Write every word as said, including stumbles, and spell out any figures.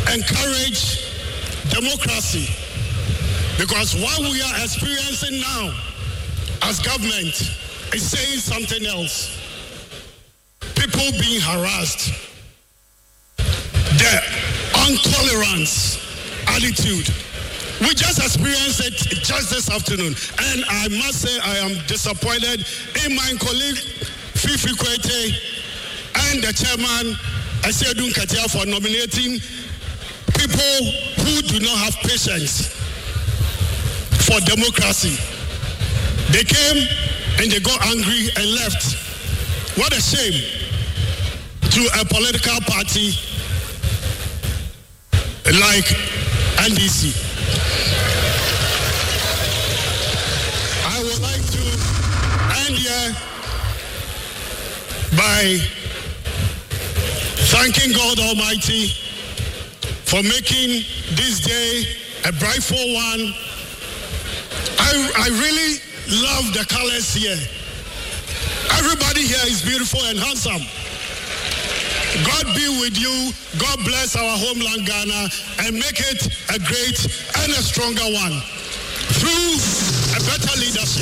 encourage democracy, because what we are experiencing now as government is saying something else. People being harassed, the intolerance attitude. We just experienced it just this afternoon, and I must say I am disappointed in my colleague Fifi Kwete and the chairman Asiedun Katia for nominating people who do not have patience for democracy. They came and they got angry and left. What a shame to a political party like N D C. I would like to end here by thanking God Almighty for making this day a brightful one. I, I really love the colors here. Everybody here is beautiful and handsome. God be with you. God bless our homeland Ghana and make it a great and a stronger one through a better leadership.